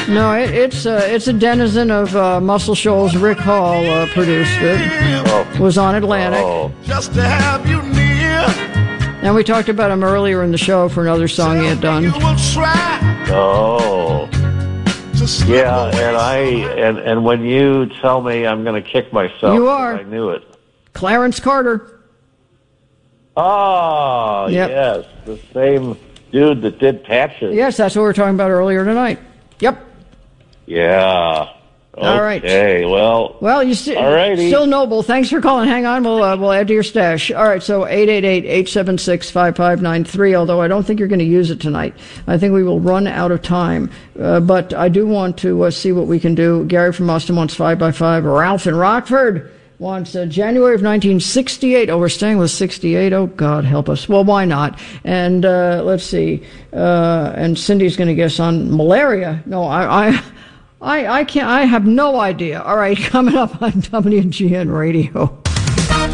No, it's a denizen of Muscle Shoals. Rick Hall produced it. Oh. Was on Atlantic. Oh. Just to have you near. And we talked about him earlier in the show for another song he had done. Oh. Yeah, and when you tell me, I'm going to kick myself. You are. I knew it. Clarence Carter. Oh, Yep. Yes, the same dude that did Patches. Yes, that's what we were talking about earlier tonight. Yep. Yeah. All right. Okay, well, you alrighty. Still noble. Thanks for calling. Hang on, we'll add to your stash. All right, so 888-876-5593, although I don't think you're going to use it tonight. I think we will run out of time. But I do want to see what we can do. Gary from Austin wants 5x5. Ralph in Rockford wants January of 1968. Oh, we're staying with 68. Oh, God help us. Well, why not? And let's see. And Cindy's going to guess on malaria. No, I can't. I have no idea. All right, coming up on WGN Radio.